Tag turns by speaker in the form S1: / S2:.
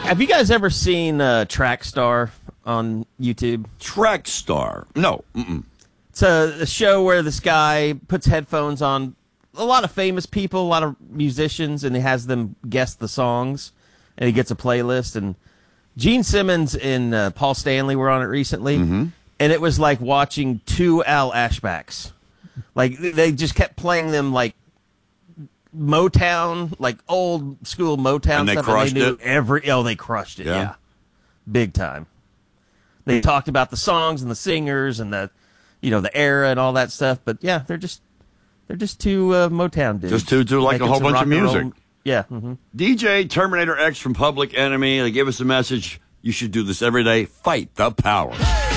S1: Have you guys ever seen Track Star on YouTube?
S2: Track Star. No. Mm-mm.
S1: It's a show where this guy puts headphones on a lot of famous people, a lot of musicians, and he has them guess the songs, and he gets a playlist. And Gene Simmons and Paul Stanley were on it recently, and it was like watching two Al Ashbacks. Like, they just kept playing them like Motown, like old school Motown
S2: and they
S1: stuff.
S2: Crushed
S1: and they knew
S2: it.
S1: they crushed it. Yeah. Big time. They talked about the songs and the singers and the era and all that stuff. But yeah, they're just two Motown dudes.
S2: Just two like a whole bunch of music.
S1: Yeah.
S2: DJ Terminator X from Public Enemy. They gave us a message. You should do this every day. Fight the power.